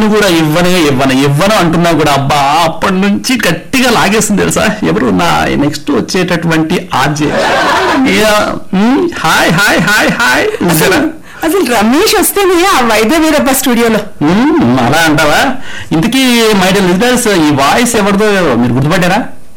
ఇవ్వను కూడా ఇవ్వను అంటున్నా కూడా అబ్బా అప్పటి నుంచి గట్టిగా లాగేస్తుంది తెలుసా. ఎవరు నా నెక్స్ట్ వచ్చేటటువంటి RJ. Hi hi hi hi. అసలు రమేష్ వస్తేనే ఆ వైద్య వీరప్ప స్టూడియోలో. అలా అంటావా? ఇంతకీ మై డియర్ లిజనర్స్, ఈ వాయిస్ ఎవరిదో మీరు గుర్తుపట్టారా?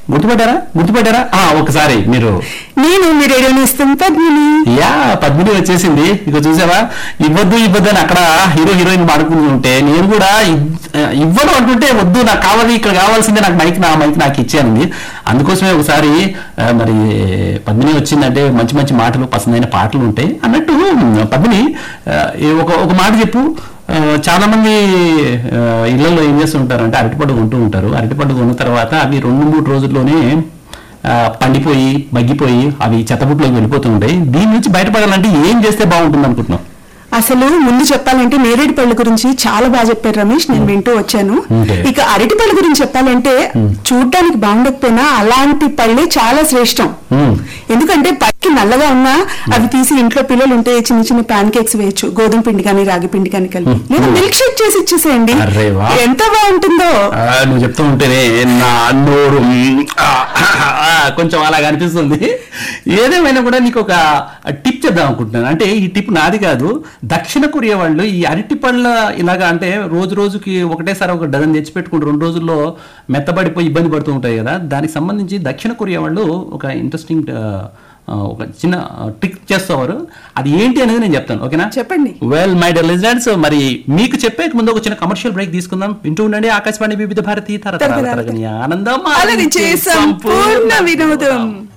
ఒకసారి మీరు. నేను మీ రేడియోని ఇస్తాను పద్మిని. పద్మిని వచ్చేసింది. ఇక చూసావా, ఇవ్వద్దు అని అక్కడ హీరోయిన్ పాడుకుని ఉంటే నేను కూడా ఇవ్వను అంటుంటే వద్దు నాకు కావాలి, ఇక్కడ కావాల్సిందే, నాకు మైక్ నాకు ఇచ్చానండి. అందుకోసమే ఒకసారి మరి పద్మిని వచ్చిందంటే మంచి మంచి మాటలు, పసందైన పాటలు ఉంటాయి అన్నట్టు. పద్మిని ఒక మాట చెప్పు. చాలా మంది ఇళ్లలో ఏం చేస్తూ ఉంటారంటే అరటిపండు కొంటూ ఉంటారు. అరటిపండు కొన్న తర్వాత అవి 2-3 రోజుల్లోనే పండిపోయి మగ్గిపోయి అవి చెత్తబుట్లోకి వెళ్ళిపోతూ ఉంటాయి. దీని నుంచి బయటపడాలంటే ఏం చేస్తే బాగుంటుంది అనుకుంటున్నాం? అసలు ముందు చెప్పాలంటే నేరేడు పళ్ళ గురించి చాలా బాగా చెప్పారు రమేష్, నేను వింటూ వచ్చాను. ఇక అరటి పళ్ళ గురించి చెప్పాలంటే చూడటానికి బాగుండకపోయినా అలాంటి పళ్ళే చాలా శ్రేష్టం. ఎందుకంటే పైకి నల్లగా ఉన్నా అవి తీసి ఇంట్లో పిల్లలు ఉంటే చిన్న చిన్న ప్యాన్ కేక్స్ వేయచ్చు, గోధుమ పిండి కానీ రాగి పిండి కానీ కలిపి, లేదా మిల్క్ షేక్ చేసి ఇచ్చేసేయండి, ఎంత బాగుంటుందో. నువ్వు చెప్తూ ఉంటేనే నా నోరు కొంచెం అలాగా అనిపిస్తుంది. ఏదేమైనా కూడా నీకు ఒక టిప్ చెప్దాం అనుకుంటున్నాను. అంటే ఈ టిప్ నాది కాదు, దక్షిణ కొరియా వాళ్ళు ఈ అరటి పళ్ళ ఇలాగా అంటే రోజుకి ఒకటేసారి ఒక డజన్ తెచ్చి పెట్టుకుంటూ 2 రోజుల్లో మెత్తబడిపోయి ఇబ్బంది పడుతూ ఉంటాయి కదా. దానికి సంబంధించి దక్షిణ కొరియా వాళ్ళు ఒక ఇంట్రెస్టింగ్ ఒక చిన్న ట్రిక్ చేస్తారు. అది ఏంటి అనేది నేను చెప్తాను, ఓకేనా? చెప్పండి. వెల్ మై డియర్ లిజనర్స్, మరి మీకు చెప్పే ముందు ఒక చిన్న కమర్షియల్ బ్రేక్ తీసుకుందాం. వింటూ ఉండండి ఆకాశవాణి వివిధ భారతి తరతరాల ఆనందం. సంపూర్ణ వినోదం.